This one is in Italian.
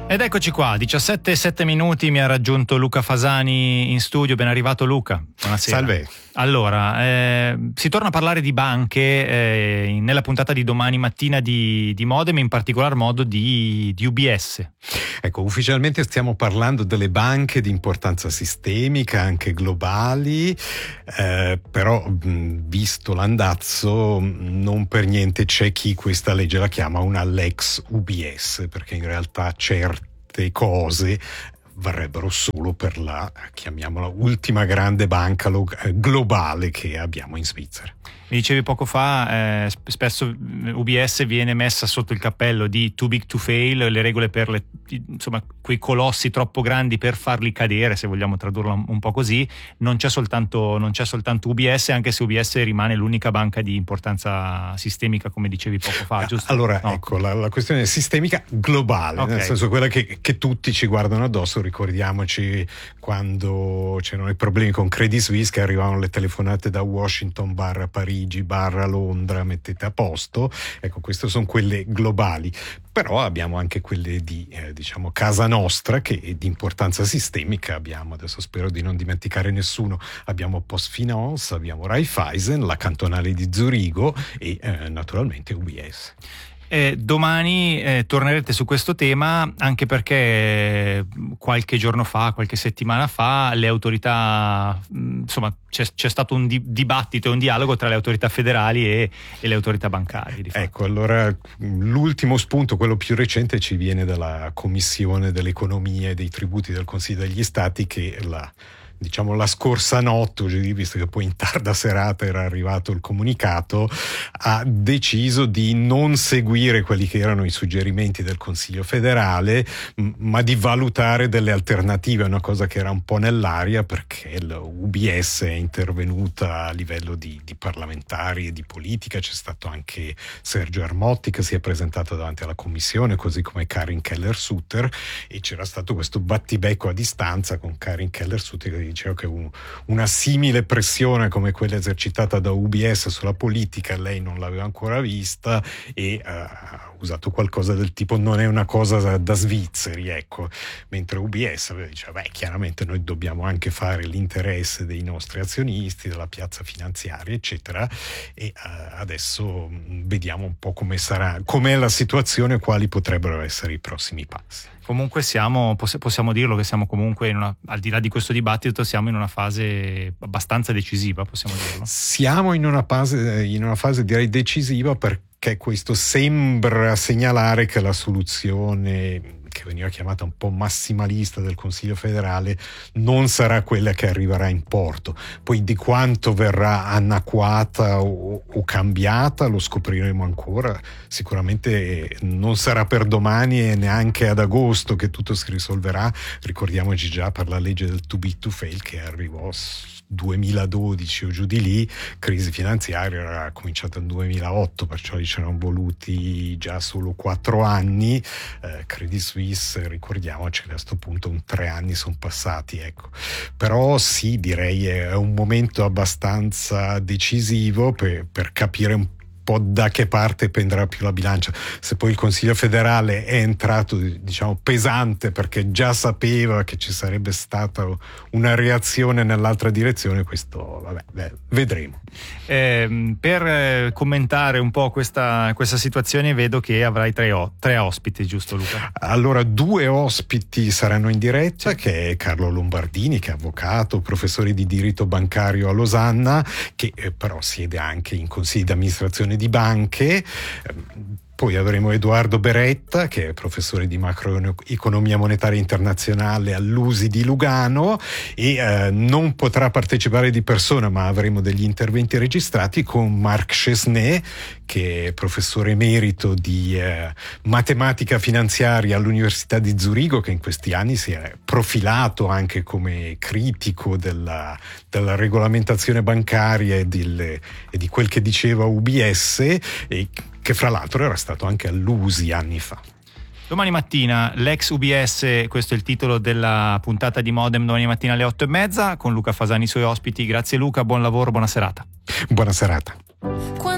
Ed eccoci qua, 17:07 mi ha raggiunto Luca Fasani in studio. Ben arrivato Luca, buonasera. Salve. Allora, si torna a parlare di banche nella puntata di domani mattina di Modem, in particolar modo di UBS. Ecco, ufficialmente stiamo parlando delle banche di importanza sistemica, anche globali, però visto l'andazzo non per niente c'è chi questa legge la chiama una Lex UBS, perché in realtà certe cose varrebbero solo per la, chiamiamola, ultima grande banca globale che abbiamo in Svizzera. Mi dicevi poco fa, spesso UBS viene messa sotto il cappello di too big to fail, le regole per insomma, quei colossi troppo grandi per farli cadere, se vogliamo tradurla un po' così. Non c'è soltanto UBS, anche se UBS rimane l'unica banca di importanza sistemica, come dicevi poco fa, giusto? Allora, no. Ecco, la questione è sistemica globale, okay. Nel senso quella che tutti ci guardano addosso. Ricordiamoci quando c'erano i problemi con Credit Suisse, che arrivavano le telefonate da Washington / Parigi / Londra, mettete a posto. Ecco, queste sono quelle globali, però abbiamo anche quelle di diciamo casa nostra, che è di importanza sistemica. Abbiamo, adesso spero di non dimenticare nessuno, abbiamo PostFinance, abbiamo Raiffeisen, la cantonale di Zurigo e naturalmente UBS. Domani tornerete su questo tema, anche perché qualche settimana fa le autorità, insomma c'è stato un dibattito, un dialogo tra le autorità federali e le autorità bancarie. Ecco, allora l'ultimo spunto, quello più recente, ci viene dalla Commissione dell'Economia e dei Tributi del Consiglio degli Stati, che la scorsa notte, visto che poi in tarda serata era arrivato il comunicato, ha deciso di non seguire quelli che erano i suggerimenti del Consiglio federale, ma di valutare delle alternative, una cosa che era un po' nell'aria, perché l'UBS è intervenuta a livello di parlamentari e di politica. C'è stato anche Sergio Ermotti che si è presentato davanti alla Commissione, così come Karin Keller-Sutter, e c'era stato questo battibecco a distanza con Karin Keller-Sutter che diceva che una simile pressione come quella esercitata da UBS sulla politica lei non l'aveva ancora vista, e ha usato qualcosa del tipo non è una cosa da svizzeri, ecco, mentre UBS diceva chiaramente noi dobbiamo anche fare l'interesse dei nostri azionisti, della piazza finanziaria eccetera, e adesso vediamo un po' com'è la situazione, quali potrebbero essere i prossimi passi. Comunque possiamo dirlo che siamo comunque al di là di questo dibattito, siamo in una fase abbastanza decisiva, possiamo dirlo. Siamo in una fase direi decisiva, perché questo sembra segnalare che la soluzione che veniva chiamata un po' massimalista del Consiglio federale non sarà quella che arriverà in porto. Poi di quanto verrà annacquata o cambiata lo scopriremo ancora. Sicuramente non sarà per domani e neanche ad agosto che tutto si risolverà. Ricordiamoci già per la legge del too big to fail, che arrivò 2012 o giù di lì. Crisi finanziaria era cominciata nel 2008, perciò ci erano voluti già solo 4 anni. Credit Suisse, ricordiamoci, a questo punto 3 anni sono passati, ecco. Però sì, direi è un momento abbastanza decisivo per capire un po' da che parte penderà più la bilancia. Se poi il Consiglio federale è entrato, diciamo, pesante perché già sapeva che ci sarebbe stata una reazione nell'altra direzione, questo vedremo. Per commentare un po' questa situazione vedo che avrai tre ospiti, giusto Luca? Allora, 2 ospiti saranno in diretta, che è Carlo Lombardini, che è avvocato, professore di diritto bancario a Losanna, che però siede anche in consigli di amministrazione di banche. Poi avremo Edoardo Beretta, che è professore di macroeconomia monetaria internazionale all'USI di Lugano, e non potrà partecipare di persona, ma avremo degli interventi registrati con Marc Chesnais, che è professore emerito di matematica finanziaria all'Università di Zurigo, che in questi anni si è profilato anche come critico della regolamentazione bancaria e di quel che diceva UBS, e che fra l'altro era stato anche all'USI anni fa. Domani mattina l'ex UBS, questo è il titolo della puntata di Modem, domani mattina alle 8:30 con Luca Fasani, i suoi ospiti. Grazie Luca, buon lavoro, buona serata. Buona serata.